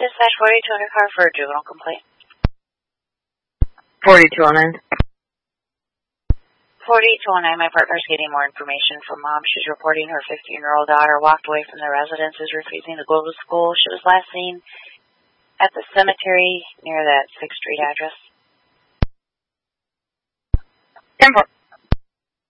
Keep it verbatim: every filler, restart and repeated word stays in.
Dispatch forty-two hundred car for a juvenile complaint. forty-two oh nine. forty-two oh nine, my partner's getting more information from mom. She's reporting her fifteen-year-old daughter walked away from the residence, is refusing to go to school. She was last seen at the cemetery near that sixth Street address. ten four.